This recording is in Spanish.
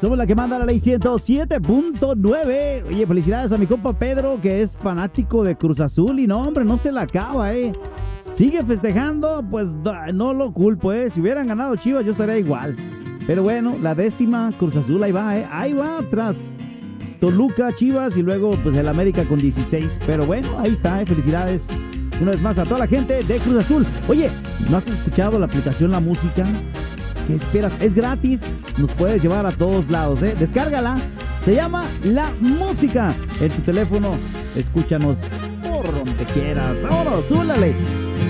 Somos la que manda la ley 107.9. Oye, felicidades a mi compa Pedro, que es fanático de Cruz Azul. Y no, hombre, no se la acaba, Sigue festejando, pues no lo culpo, Si hubieran ganado Chivas, yo estaría igual. Pero bueno, la 10ª Cruz Azul, ahí va, Ahí va, tras Toluca, Chivas y luego pues el América con 16. Pero bueno, ahí está, Felicidades una vez más a toda la gente de Cruz Azul. Oye, ¿no has escuchado la aplicación La Música? ¿Qué esperas? Es gratis, nos puedes llevar a todos lados, Descárgala, se llama La Música. En tu teléfono, escúchanos por donde quieras. ¡Vámonos, súbale!